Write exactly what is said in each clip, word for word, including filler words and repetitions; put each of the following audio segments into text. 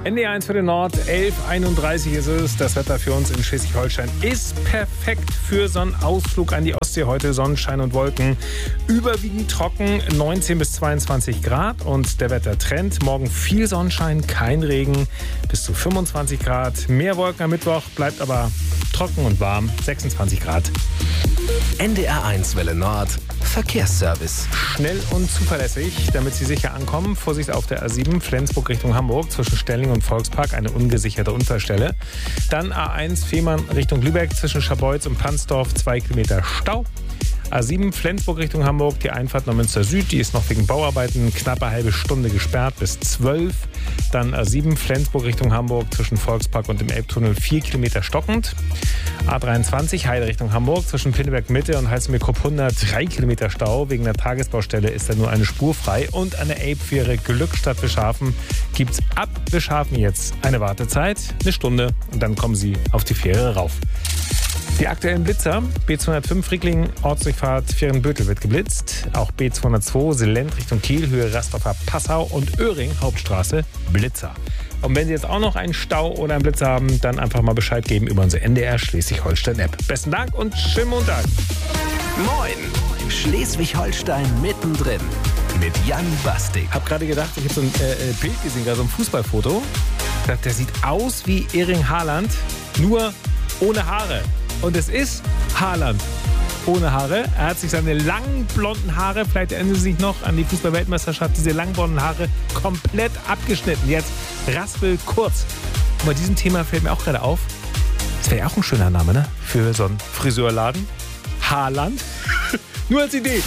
N D R eins für den Nord, elf Uhr einunddreißig ist es. Das Wetter für uns in Schleswig-Holstein ist perfekt für so einen Ausflug an die Ostsee. Heute Sonnenschein und Wolken. Überwiegend trocken, neunzehn bis zweiundzwanzig Grad. Und der Wettertrend, morgen viel Sonnenschein, kein Regen, bis zu fünfundzwanzig Grad. Mehr Wolken am Mittwoch, bleibt aber trocken und warm, sechsundzwanzig Grad. N D R eins Welle Nord, Verkehrsservice. Schnell und zuverlässig, damit Sie sicher ankommen. Vorsicht auf der A sieben, Flensburg Richtung Hamburg, zwischen Stelling und Volkspark, eine ungesicherte Unfallstelle. Dann A eins, Fehmarn Richtung Lübeck, zwischen Scharbeutz und Pansdorf, zwei Kilometer Stau. A sieben, Flensburg Richtung Hamburg, die Einfahrt nach Münster Süd, die ist noch wegen Bauarbeiten knappe halbe Stunde gesperrt bis zwölf. Dann A sieben, Flensburg Richtung Hamburg, zwischen Volkspark und dem Elbtunnel, vier Kilometer stockend. A dreiundzwanzig, Heide Richtung Hamburg, zwischen Pinneberg Mitte und Heißenberg-Kupp hundert, drei Kilometer Stau. Wegen der Tagesbaustelle ist da nur eine Spur frei. Und an der Elbfähre Glückstadt Bischhafen gibt es ab Bischhafen jetzt eine Wartezeit, eine Stunde, und dann kommen Sie auf die Fähre rauf. Die aktuellen Blitzer: B zweihundertfünf Ricklingen, Ortsdurchfahrt Vierenbötel wird geblitzt. Auch B zweihundertzwei Selent Richtung Kiel, Höhe Rastdorfer Passau und Öhring, Hauptstraße, Blitzer. Und wenn Sie jetzt auch noch einen Stau oder einen Blitzer haben, dann einfach mal Bescheid geben über unsere N D R Schleswig-Holstein-App. Besten Dank und schönen Montag. Moin, Schleswig-Holstein mittendrin mit Jan Bastik. Hab gerade gedacht, ich habe so ein äh, Bild gesehen, so ein Fußballfoto. Ich dachte, der sieht aus wie Erling Haaland, nur ohne Haare. Und es ist Haaland ohne Haare. Er hat sich seine langen blonden Haare, vielleicht erinnern Sie sich noch an die Fußball-Weltmeisterschaft, diese langen blonden Haare komplett abgeschnitten. Jetzt raspelkurz. Und bei diesem Thema fällt mir auch gerade auf, das wäre ja auch ein schöner Name, ne? Für so einen Friseurladen. Haaland. Nur als Idee.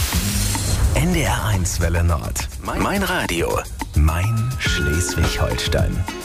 N D R eins Welle Nord. Mein Radio. Mein Schleswig-Holstein.